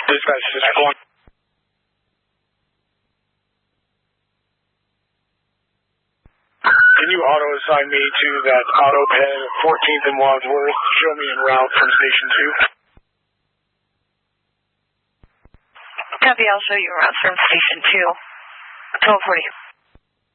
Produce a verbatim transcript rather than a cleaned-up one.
Dispatch, District one. Can you auto assign me to that auto ped fourteenth and Wadsworth? Show me en route from Station two. Copy, I'll show you around from Station two. twelve forty.